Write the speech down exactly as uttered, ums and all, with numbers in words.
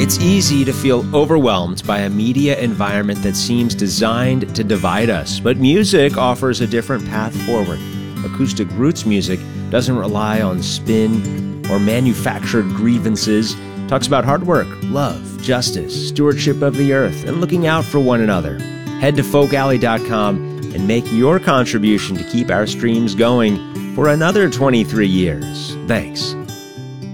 It's easy to feel overwhelmed by a media environment that seems designed to divide us, but music offers a different path forward. Acoustic roots music doesn't rely on spin or manufactured grievances. It talks about hard work, love, justice, stewardship of the earth, and looking out for one another. Head to folk alley dot com and make your contribution to keep our streams going for another twenty-three years. Thanks.